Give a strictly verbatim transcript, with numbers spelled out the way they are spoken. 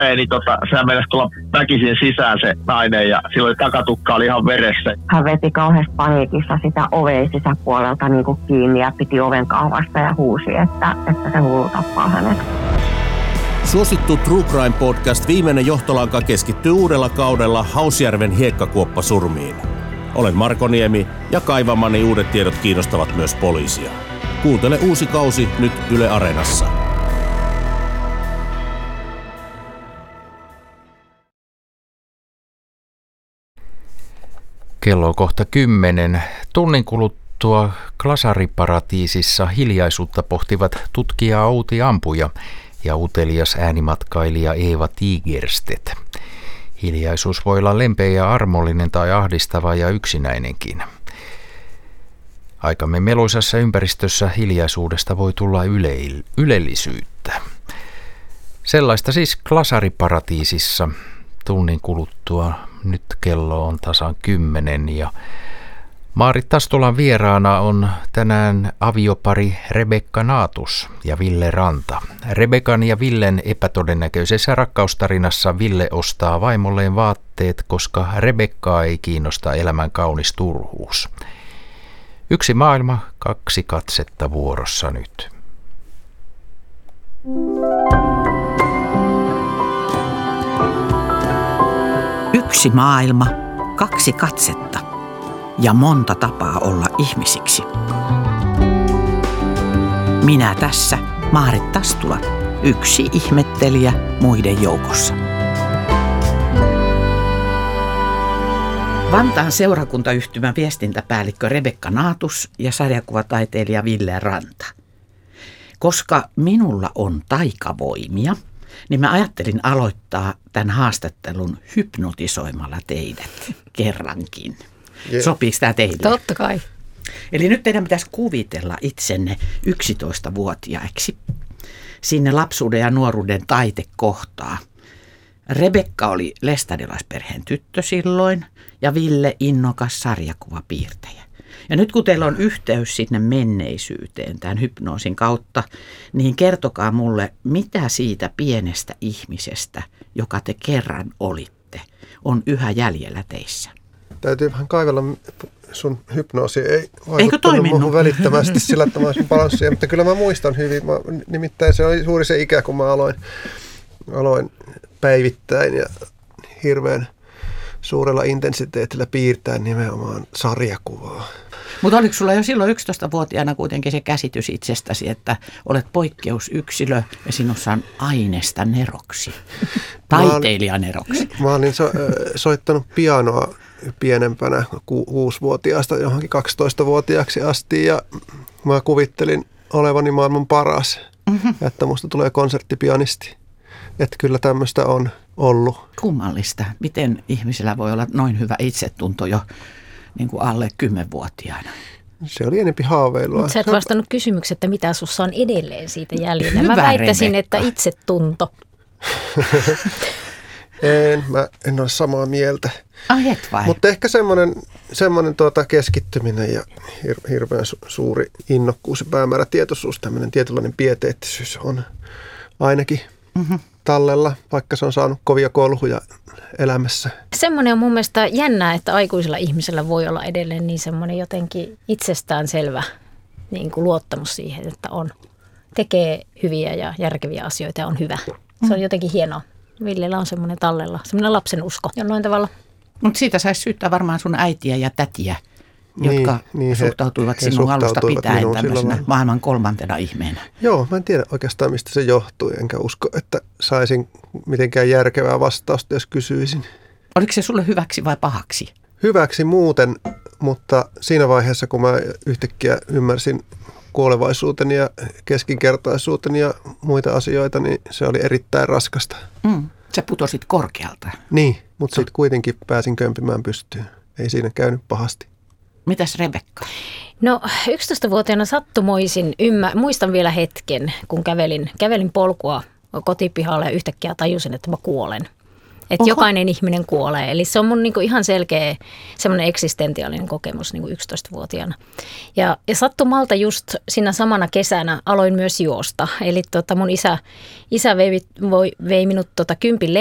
niin tota, sehän meinasi tulla väkisin sisään se nainen ja silloin takatukka oli ihan veressä. Hän veti kauheasti paniikissa sitä ovea sisäpuolelta niin kuin kiinni ja piti oven kahvasta ja huusi, että, että se hullu tappaa hänet. Suosittu True Crime Podcast Viimeinen johtolanka keskittyy uudella kaudella Hausjärven hiekkakuoppasurmiin. Olen Marko Niemi ja kaivamani uudet tiedot kiinnostavat myös poliisia. Kuuntele uusi kausi nyt Yle Areenassa. Kello on kohta kymmenen. Tunnin kuluttua Glasariparatiisissa hiljaisuutta pohtivat tutkija Outi Ampuja ja utelias äänimatkailija Eeva Tigerstedt. Hiljaisuus voi olla lempeä ja armollinen tai ahdistava ja yksinäinenkin. Aikamme meloisassa ympäristössä hiljaisuudesta voi tulla yle- ylellisyyttä. Sellaista siis Glasariparatiisissa tunnin kuluttua. Nyt kello on tasan kymmenen ja Maarit Tastolan vieraana on tänään aviopari Rebekka Naatus ja Ville Ranta. Rebekan ja Villen epätodennäköisessä rakkaustarinassa Ville ostaa vaimolleen vaatteet, koska Rebekkaa ei kiinnosta elämän kaunis turhuus. Yksi maailma, kaksi katsetta vuorossa nyt. Yksi maailma, kaksi katsetta ja monta tapaa olla ihmisiksi. Minä tässä, Maarit Tastula, yksi ihmettelijä muiden joukossa. Vantaan seurakuntayhtymän viestintäpäällikkö Rebekka Naatus ja sarjakuvataiteilija Ville Ranta. Koska minulla on taikavoimia, niin mä ajattelin aloittaa tämän haastattelun hypnotisoimalla teidät kerrankin. Yeah. Sopiiko tämä teille? Totta kai. Eli nyt teidän pitäisi kuvitella itsenne yksitoistavuotiaiksi sinne lapsuuden ja nuoruuden taitekohtaa. Rebekka oli lestadiolaisperheen tyttö silloin ja Ville innokas sarjakuvapiirtäjä. Ja nyt kun teillä on yhteys sinne menneisyyteen tämän hypnoosin kautta, niin kertokaa mulle, mitä siitä pienestä ihmisestä, joka te kerran olitte, on yhä jäljellä teissä. Täytyy vähän kaivella, sun hypnoosi ei vaikuttanut muuhun välittömästi sillä, että mä olisin balanssia, mutta kyllä mä muistan hyvin. Mä, nimittäin se oli suuri se ikä, kun mä aloin, aloin päivittäin ja hirveän suurella intensiteetillä piirtää nimenomaan sarjakuvaa. Mutta oliko sulla jo silloin yksitoistavuotiaana kuitenkin se käsitys itsestäsi, että olet poikkeusyksilö ja sinussa on aineesta neroksi, taiteilijaneroksi? Mä, mä olin so, soittanut pianoa pienempänä ku, kuusivuotiaasta johonkin kaksitoistavuotiaaksi asti ja mä kuvittelin olevani maailman paras, mm-hmm. että musta tulee konserttipianisti. Että kyllä tämmöistä on ollut. Kummallista. Miten ihmisellä voi olla noin hyvä itsetunto jo niin kuin alle kymmenvuotiaana? Se oli enempi haaveilua. Mutta sä et vastannut kysymykseen, että mitä sussa on edelleen siitä jäljellä. Mä väittäisin, Rebekka, että itsetunto. en, mä en ole samaa mieltä. Ai et vai? Mutta ehkä semmoinen, semmoinen tuota keskittyminen ja hir- hirveän su- suuri innokkuus ja päämäärätietoisuus, tämmöinen tietynlainen pieteettisyys on ainakin mm-hmm. tallella, vaikka se on saanut kovia kolhuja elämässä. Semmoinen on mun mielestä jännää, että aikuisella ihmisellä voi olla edelleen niin semmoinen jotenkin itsestäänselvä niin kuin luottamus siihen, että on, tekee hyviä ja järkeviä asioita ja on hyvä. Se on jotenkin hienoa. Villellä on semmoinen tallella, semmoinen lapsen usko jollain tavalla. Mutta siitä saisi syyttää varmaan sun äitiä ja tätiä, jotka niin, niin suhtautuivat he, sinun he alusta pitäen tämmöisenä maailman kolmantena ihmeenä. Joo, mä en tiedä oikeastaan mistä se johtui, enkä usko, että saisin mitenkään järkevää vastausta, jos kysyisin. Oliko se sulle hyväksi vai pahaksi? Hyväksi muuten, mutta siinä vaiheessa, kun mä yhtäkkiä ymmärsin kuolevaisuuteni ja keskinkertaisuuteni ja muita asioita, niin se oli erittäin raskasta. Mm, sä putosit korkealta. Niin, mutta sitten kuitenkin pääsin kömpimään pystyyn. Ei siinä käynyt pahasti. Mitäs Rebekka? No yksitoistavuotiaana sattumoisin, ymmär, muistan vielä hetken, kun kävelin, kävelin polkua kotipihalle ja yhtäkkiä tajusin, että mä kuolen. Että jokainen ihminen kuolee. Eli se on mun niin kuin ihan selkeä semmoinen eksistentiaalinen kokemus niin kuin yksitoistavuotiaana. Ja, ja sattumalta just siinä samana kesänä aloin myös juosta. Eli tota mun isä, isä vei, vei minut tota kympin